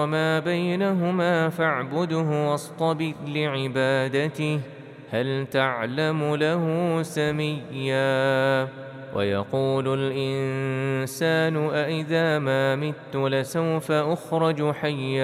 وما بينهما فاعبده واصطبر لعبادته هل تعلم له سميا ويقول الإنسان أإذا ما مت لسوف أخرج حيا